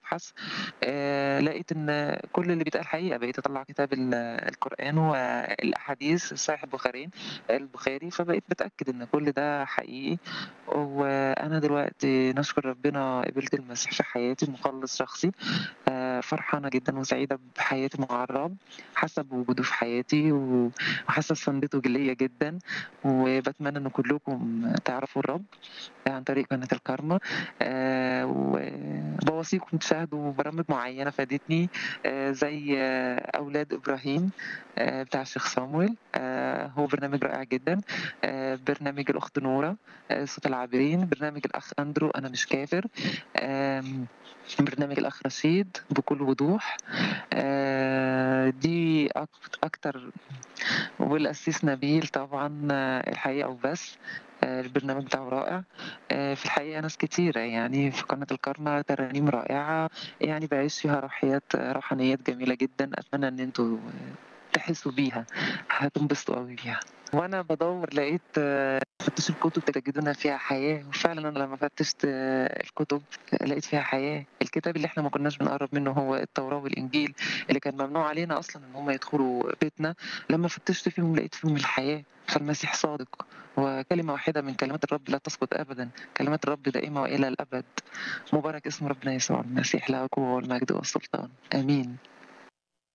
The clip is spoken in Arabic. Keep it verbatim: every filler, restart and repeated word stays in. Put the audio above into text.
أبحث آآ لقيت إن كل اللي بيتقال حقيقة، بقيت أطلّع كتاب ال القرآن والأحاديث صحيح البخارين البخاري، فبقيت باتأكد إن كل ده حقيقي، وأنا دلوقتي نشكر ربنا قبلت المسيح في حياتي مخلّص شخصي، آآ فرحانة جدًا وسعيدة بحياتي مع الرب، حاسة بوجوده في حياتي و وحاسة بسندته ليّا جدًا، وباتمنى إن كلّكم تعرفوا الرب عن طريق قناة الكارما، آآ وباوصيكم تشاهدوا برامج معيّنة فادتني، آآ زي آه، أولاد إبراهيم آآ بتاع الشيخ صامويل، آآ هو برنامج رائع جدًا، آآ برنامج الأخت نورة، آآ صوت العابرين، برنامج الأخ أندرو أنا مش كافر، آمم برنامج الأخ رشيد بكل وضوح، آآ دي أك أكتر، والقسيس نبيل طبعًا آه، الحقيقة وبس، آآ البرنامج بتاعه رائع، آآ في الحقيقة ناس كتيرة يعني في قناة الكارما ترانيم رائعة، يعني باعيش فيها روحيات روحانيات جميلة جدًا، أتمنى إن أنتم تحسّوا بيها، هتنبسطوا أوي بيها. وأنا بادوّر لقيت فتشوا الكتب تجدون فيها حياة، وفعلًا أنا لمّا فتشت آه، الكتب لقيت فيها حياة، الكتاب اللي إحنا ما كناش بنقرّب منه هو التوراة والإنجيل، اللي كان ممنوع علينا أصلًا إن هم يدخلوا بيتنا، لمّا فتشت فيهم لقيت فيهم الحياة، فالمسيح صادق، وكلمة واحدة من كلمات الرب لا تسقط أبدًا، كلمات الرب دائمة وإلى الأبد، مبارك اسم ربنا يسوع المسيح له القوة والمجد والسلطان، آمين.